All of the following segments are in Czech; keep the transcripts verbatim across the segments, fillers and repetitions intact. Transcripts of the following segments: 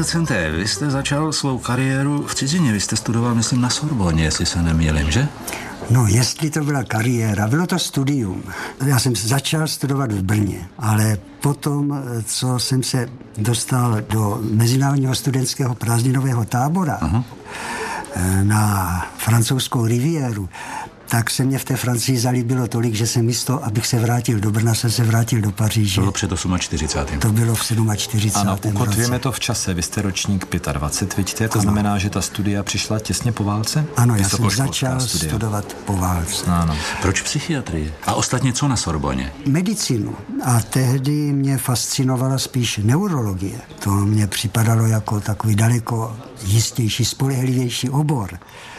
docente, vy jste začal svou kariéru v cizině, vy jste studoval, myslím, na Sorboně, jestli se nemýlím, že? No, jestli to byla kariéra, bylo to studium. Já jsem začal studovat v Brně, ale potom, co jsem se dostal do Mezinárodního studentského prázdninového tábora uh-huh. na francouzskou riviéru, tak se mě v té Francii zalíbilo tolik, že jsem místo, abych se vrátil do Brna, jsem se vrátil do Paříže. To bylo před čtyřicátým osmým To bylo v čtyřicátém Ano, ukotvíme roce. to v čase. Vy jste ročník dvacet pět, vidíte, to ano. znamená, že ta studia přišla těsně po válce? Ano, já jsem začal studia. studovat po válce. Ano. Proč psychiatrii? A ostatně co na Sorboně? Medicínu. A tehdy mě fascinovala spíš neurologie. To mě připadalo jako takový daleko jistější, spolehlivější obor.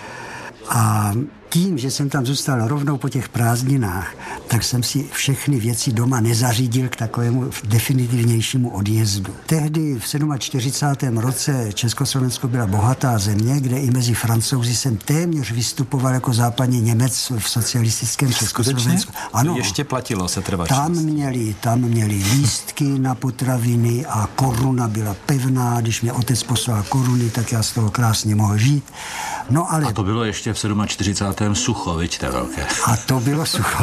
A tím, že jsem tam zůstal rovnou po těch prázdninách, tak jsem si všechny věci doma nezařídil k takovému definitivnějšímu odjezdu. Tehdy v čtyřicátém sedmém roce Československo byla bohatá země, kde i mezi Francouzi jsem téměř vystupoval jako západní Němec v socialistickém Československu. Ano, to ještě platilo setrvačnost. Tam měli, tam měli lístky na potraviny a koruna byla pevná. Když mě otec poslal koruny, tak já z toho krásně mohl žít. No, ale... A to bylo ještě v čtyřicátém sedmém sucho, vidíte, velké. A to bylo sucho.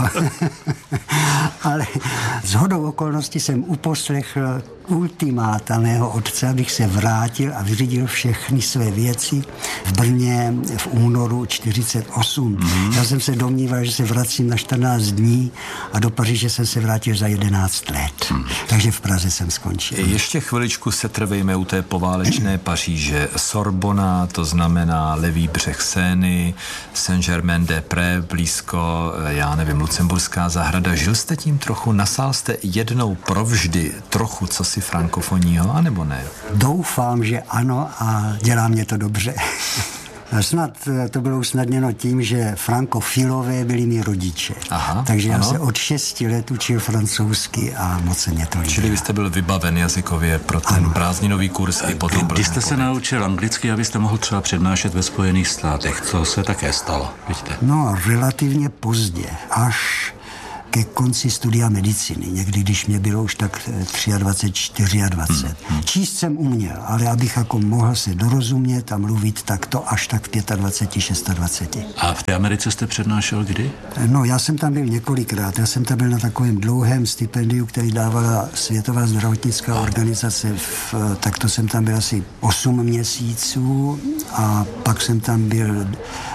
Ale shodou okolností jsem uposlechl ultimáta mého otce, abych se vrátil a vyřídil všechny své věci v Brně v únoru čtyřicet osm. Mm-hmm. Já jsem se domníval, že se vracím na čtrnáct dní a do Paříže jsem se vrátil za jedenáct let. Mm. Takže v Praze jsem skončil. Ještě chviličku se trvejme u té poválečné Paříže. Sorbona, to znamená levý břeh Seiny, Saint-Germain-des-Prés, blízko, já nevím, Lucemburská zahrada. Žil jste tím trochu? Nasál jste jednou provždy trochu cosi frankofonního, anebo ne? Doufám, že ano a dělá mě to dobře. Snad to bylo usnadněno tím, že frankofilové byli mý rodiče. Aha, takže já ano. se od šesti let učil francouzsky a moc se mě to líbilo. Čili vy jste byl vybaven jazykově pro ten ano. prázdninový kurz i potom. Když jste se naučil anglicky, abyste mohl třeba přednášet ve Spojených státech, co se také stalo, vidíte? No, relativně pozdě, až ke konci studia medicíny, někdy, když mě bylo už tak dvacet tři, dvacet čtyři. Hmm. Číst jsem uměl, ale abych jako mohl se dorozumět a mluvit, tak to až tak v dvacet pět, dvacet šest. A v té Americe jste přednášel kdy? No, já jsem tam byl několikrát. Já jsem tam byl na takovém dlouhém stipendiu, který dávala Světová zdravotnická organizace. V, tak to jsem tam byl asi osm měsíců a pak jsem tam byl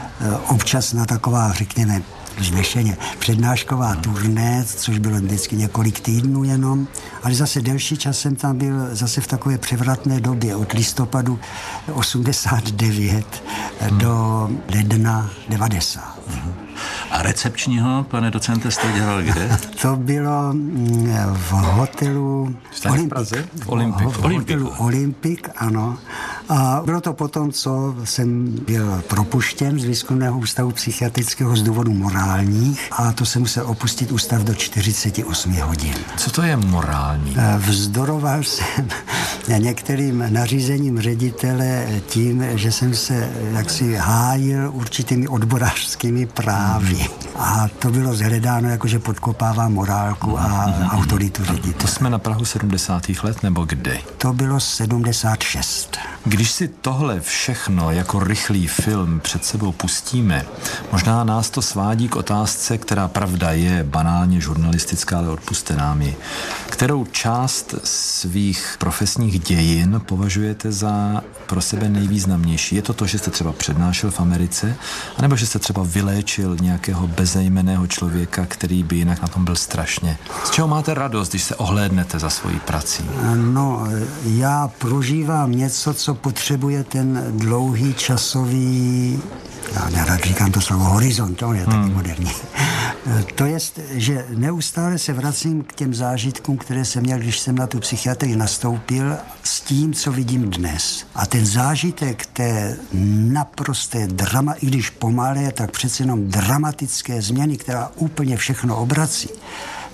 občas na taková, řekněme, vznešeně přednášková turné, což bylo vždycky několik týdnů jenom, ale zase delší čas jsem tam byl zase v takové převratné době od listopadu osmdesát devět hmm. do ledna devadesát. Hmm. A recepčního, pane docente, jste dělal kde? To bylo v hotelu Olympik. Olympik. V hotelu Olympik, ano. A bylo to potom, co jsem byl propuštěn z výzkumného ústavu psychiatrického z důvodu morálních a to jsem musel opustit ústav do čtyřicet osm hodin. Co to je morální? Vzdoroval jsem některým nařízením ředitele tím, že jsem se jaksi hájil určitými odborářskými právy. A to bylo zhledáno jako, že podkopává morálku a autoritu ředitele. To jsme na prahu sedmdesátých let nebo kdy? To bylo sedmdesát šest. Když si tohle všechno jako rychlý film před sebou pustíme, možná nás to svádí k otázce, která pravda je banálně žurnalistická, ale odpuste nám ji. Kterou část svých profesních dějin považujete za pro sebe nejvýznamnější? Je to to, že jste třeba přednášel v Americe, anebo že jste třeba vyléčil nějakého bezejmenného člověka, který by jinak na tom byl strašně? Z čeho máte radost, když se ohlédnete za svojí prací? No, já prožívám něco, co potřebuje ten dlouhý časový, já nerad říkám to slovo horizont, to je taky hmm. moderní. To je, že neustále se vracím k těm zážitkům, které jsem měl, když jsem na tu psychiatrii nastoupil, s tím, co vidím dnes. A ten zážitek té naprosté drama, i když pomalé, tak přece jenom dramatické změny, která úplně všechno obrací,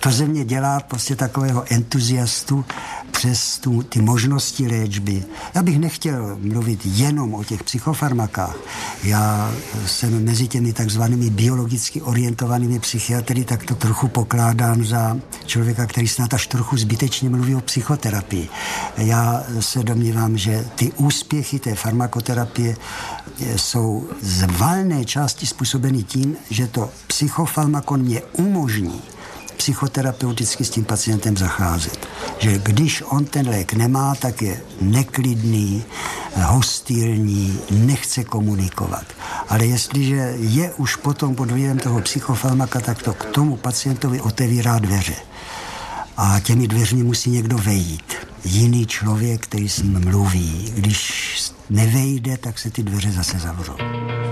to ze mě dělá prostě takového entuziastu přes tu, ty možnosti léčby. Já bych nechtěl mluvit jenom o těch psychofarmakách. Já jsem mezi těmi takzvanými biologicky orientovanými psychiatry tak to trochu pokládám za člověka, který snad až trochu zbytečně mluví o psychoterapii. Já se domnívám, že ty úspěchy té farmakoterapie jsou z valné části způsobeny tím, že to psychofarmakon mě umožní psychoterapeuticky s tím pacientem zacházet. Že když on ten lék nemá, tak je neklidný, hostilní, nechce komunikovat. Ale jestliže je už potom pod vlivem toho psychofarmaka, tak to k tomu pacientovi otevírá dveře. A těmi dveřmi musí někdo vejít. Jiný člověk, který s ním mluví. Když nevejde, tak se ty dveře zase zavřou.